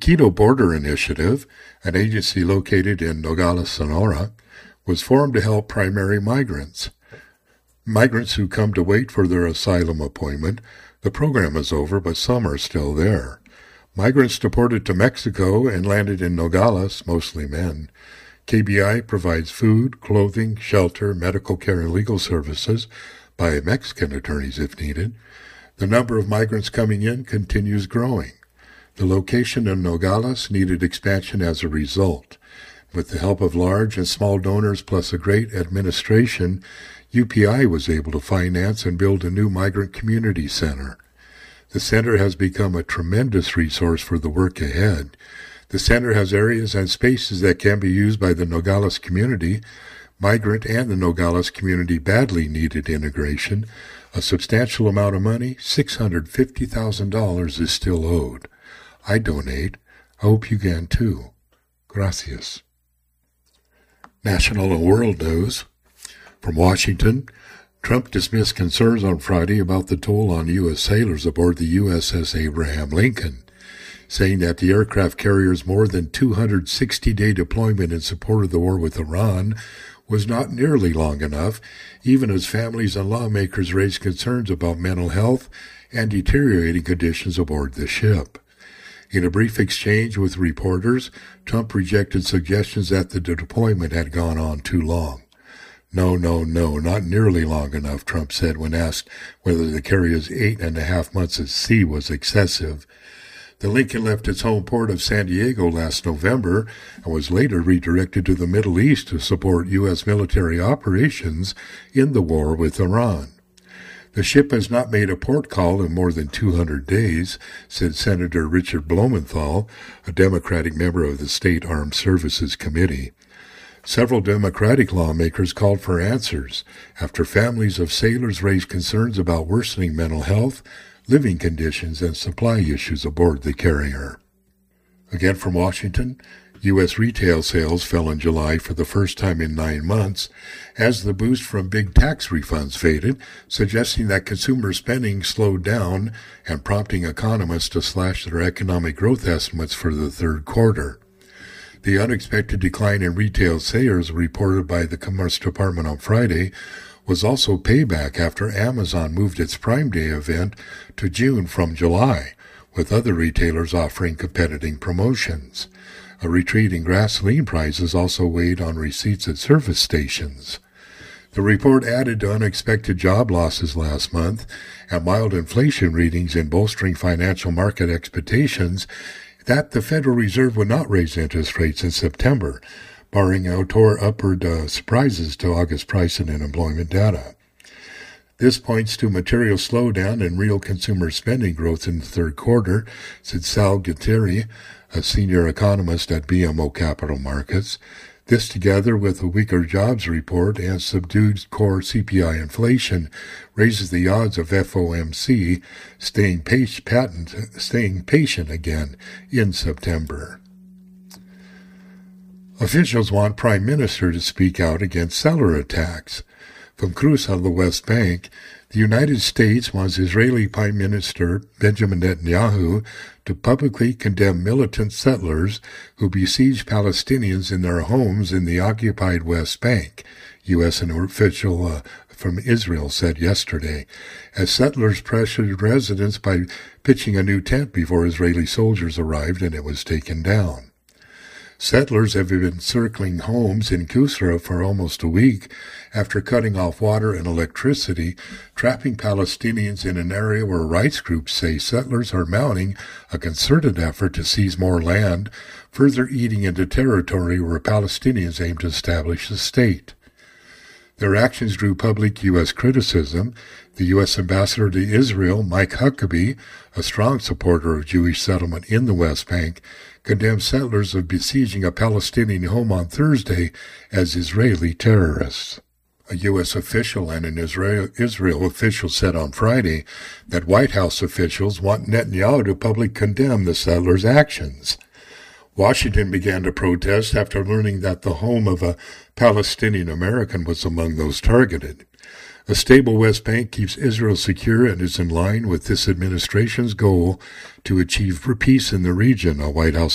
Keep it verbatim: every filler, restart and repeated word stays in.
Quito Border Initiative, an agency located in Nogales, Sonora, was formed to help primary migrants. Migrants who come to wait for their asylum appointment. The program is over, but some are still there. Migrants deported to Mexico and landed in Nogales, mostly men. K B I provides food, clothing, shelter, medical care, and legal services by Mexican attorneys if needed. The number of migrants coming in continues growing. The location in Nogales needed expansion as a result. With the help of large and small donors plus a great administration, U P I was able to finance and build a new migrant community center. The center has become a tremendous resource for the work ahead. The center has areas and spaces that can be used by the Nogales community. Migrant and the Nogales community badly needed integration. A substantial amount of money, six hundred fifty thousand dollars, is still owed. I donate. I hope you can too. Gracias. National and world news. From Washington, Trump dismissed concerns on Friday about the toll on U S sailors aboard the U S S Abraham Lincoln, saying that the aircraft carrier's more than two hundred sixty day deployment in support of the war with Iran was not nearly long enough, even as families and lawmakers raised concerns about mental health and deteriorating conditions aboard the ship. In a brief exchange with reporters, Trump rejected suggestions that the deployment had gone on too long. No, no, no, not nearly long enough, Trump said when asked whether the carrier's eight and a half months at sea was excessive. The Lincoln left its home port of San Diego last November and was later redirected to the Middle East to support U S military operations in the war with Iran. The ship has not made a port call in more than two hundred days, said Senator Richard Blumenthal, a Democratic member of the State Armed Services Committee. Several Democratic lawmakers called for answers after families of sailors raised concerns about worsening mental health, living conditions, and supply issues aboard the carrier. Again from Washington, U S retail sales fell in July for the first time in nine months as the boost from big tax refunds faded, suggesting that consumer spending slowed down and prompting economists to slash their economic growth estimates for the third quarter. The unexpected decline in retail sales reported by the Commerce Department on Friday was also payback after Amazon moved its Prime Day event to June from July, with other retailers offering competing promotions. A retreat in gasoline prices also weighed on receipts at service stations. The report added to unexpected job losses last month and mild inflation readings in bolstering financial market expectations that the Federal Reserve would not raise interest rates in September, barring outdoor upward uh, surprises to August price and employment data. This points to material slowdown in real consumer spending growth in the third quarter, said Sal Gualtieri, a senior economist at B M O Capital Markets. This, together with a weaker jobs report and subdued core C P I inflation, raises the odds of F O M C staying, patent, staying patient again in September. Officials want Prime Minister to speak out against seller attacks. From Cruz on the West Bank, the United States wants Israeli Prime Minister Benjamin Netanyahu to publicly condemn militant settlers who besiege Palestinians in their homes in the occupied West Bank, U S an official uh, from Israel said yesterday, as settlers pressured residents by pitching a new tent before Israeli soldiers arrived and it was taken down. Settlers have been circling homes in Kusra for almost a week after cutting off water and electricity, trapping Palestinians in an area where rights groups say settlers are mounting a concerted effort to seize more land, further eating into territory where Palestinians aim to establish a state. Their actions drew public U S criticism. The U S ambassador to Israel, Mike Huckabee, a strong supporter of Jewish settlement in the West Bank, condemned settlers of besieging a Palestinian home on Thursday as Israeli terrorists. A U S official and an Israel, Israel official said on Friday that White House officials want Netanyahu to publicly condemn the settlers' actions. Washington began to protest after learning that the home of a Palestinian American was among those targeted. A stable West Bank keeps Israel secure and is in line with this administration's goal to achieve peace in the region, a White House